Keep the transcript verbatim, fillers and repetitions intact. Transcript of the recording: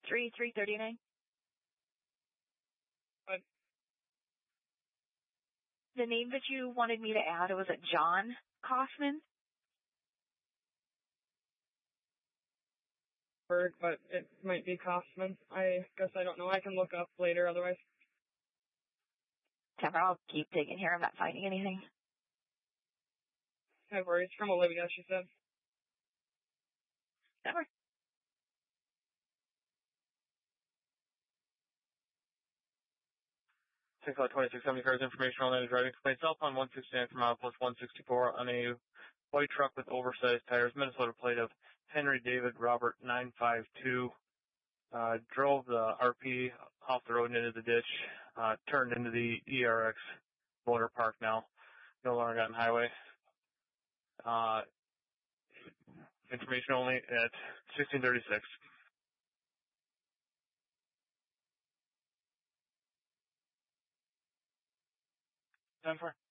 three three thirty-nine. What? The name that you wanted me to add, was it John Kaufman? Bird, but it might be Kaufman. I guess I don't know. I can look up later otherwise. Temper, I'll keep digging here. I'm not finding anything. No worries. From Olivia, she said. Temper. six five twenty-six seventy cars, information on that driving complaint. South on one sixty-nine from mile plus one sixty-four on a white truck with oversized tires, Minnesota plate of Henry David Robert nine five two. Uh, drove the R P off the road and into the ditch, uh, turned into the E R X motor park now. No longer on highway. Uh, information only at sixteen thirty-six. Time for